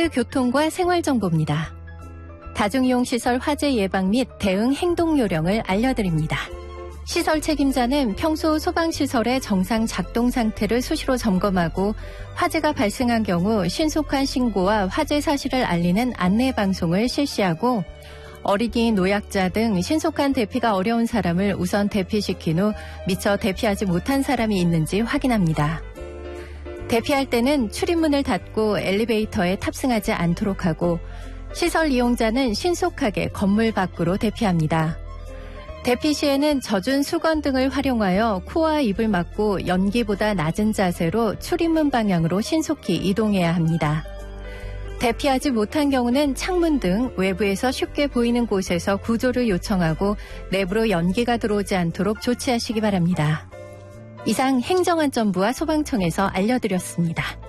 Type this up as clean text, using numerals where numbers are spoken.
뉴스 교통과 생활정보입니다. 다중이용시설 화재 예방 및 대응 행동 요령을 알려드립니다. 시설 책임자는 평소 소방시설의 정상 작동 상태를 수시로 점검하고 화재가 발생한 경우 신속한 신고와 화재 사실을 알리는 안내 방송을 실시하고 어린이, 노약자 등 신속한 대피가 어려운 사람을 우선 대피시킨 후 미처 대피하지 못한 사람이 있는지 확인합니다. 대피할 때는 출입문을 닫고 엘리베이터에 탑승하지 않도록 하고 시설 이용자는 신속하게 건물 밖으로 대피합니다. 대피 시에는 젖은 수건 등을 활용하여 코와 입을 막고 연기보다 낮은 자세로 출입문 방향으로 신속히 이동해야 합니다. 대피하지 못한 경우는 창문 등 외부에서 쉽게 보이는 곳에서 구조를 요청하고 내부로 연기가 들어오지 않도록 조치하시기 바랍니다. 이상 행정안전부와 소방청에서 알려드렸습니다.